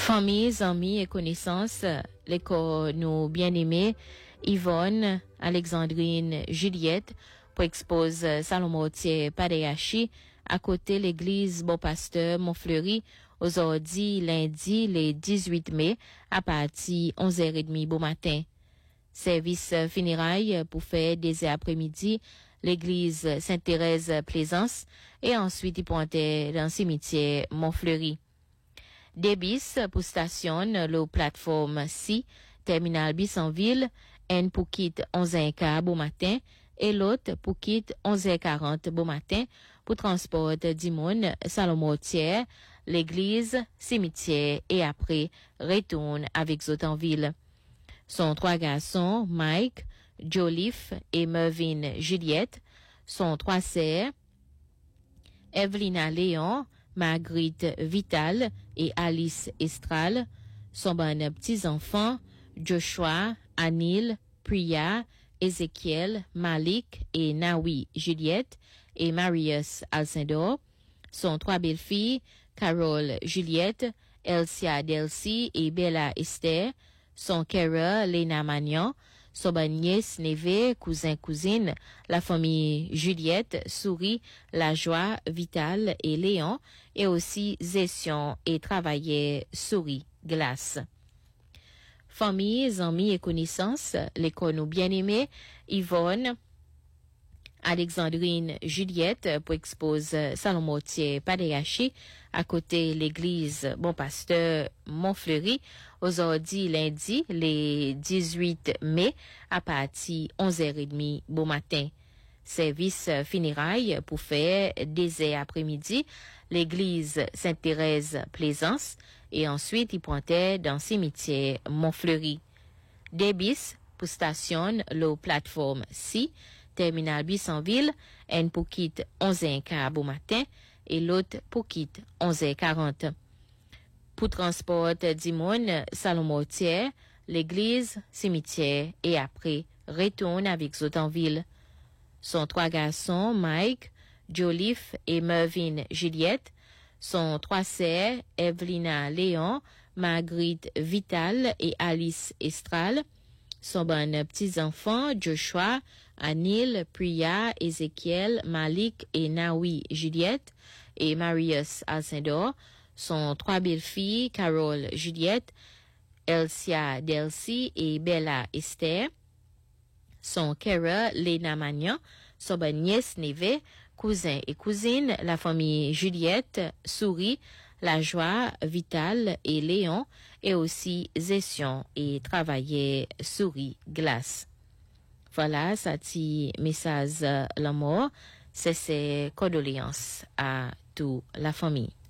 Familles, amis et connaissances, l'école nous bien-aimés, Yvonne, Alexandrine, Juliette, pour expose Salomon Thier Padeachi, à côté l'église Bon Pasteur Montfleury, aujourd'hui lundi, le 18 mai, à partir 11h30 bon matin. Service funérailles pour faire des après-midi, l'église Sainte-Thérèse Plaisance, et ensuite il pointait dans le cimetière Montfleury. Débis pour station le plateforme C, terminal Bisonville, un pour quitte 11h15 bon matin et l'autre pour quitte 11h40 bon matin pour transport d'Imone, Salomon Thier, l'église, cimetière et après retourne avec Zotanville. Son trois garçons, Mike, Joliffe et Mervyn Juliette, son trois sœurs, Evelina Léon, Marguerite Vital et Alice Estral, son bon petits-enfants, Joshua, Anil, Priya, Ézéchiel, Malik et Nawi Juliette et Marius Alcindor, son trois belles-filles, Carole Juliette, Elsia Delcy et Bella Esther, son Kara Lena Magnan, son nièce, neveu, cousin-cousine, la famille Juliette, Souris, La Joie, Vital et Léon, et aussi Zession et travaillait Souris, Glace. Familles, amis et connaissances, l'école nous bien-aimés, Yvonne, Alexandrine Juliette pour expose Salomon Thier Padeachi à côté l'église Bon Pasteur Montfleury aujourd'hui lundi les 18 mai à partir 11h30 bon matin. Service funérailles pour faire des après-midi l'église Sainte-Thérèse Plaisance et ensuite il pointait dans le cimetière Montfleury. Débis pour station le plateforme C, terminal Bisonville, un pour quitte 11h15 bon matin et l'autre pour quitte 11h40. Pour transport d'Imone, Salomon Thier, l'église, cimetière et après retourne avec Zotanville. Son trois garçons, Mike, Joliffe et Mervyn Juliette, son trois sœurs, Evelina Léon, Marguerite Vital et Alice Estral, son bon petits-enfants, Joshua, Anil, Priya, Ézéchiel, Malik et Nawi Juliette et Marius Alcindor, son trois belles-filles, Carole Juliette, Elsia Delcy et Bella Esther, son Kara Lena Magnan, son bon nièce, neveu, cousin et cousine, la famille Juliette, Souris, La Joie, Vital et Léon, et aussi Zession et travaillait Souris, Glace. Voilà, ça dit message la mort, c'est ses condoléances à toute la famille.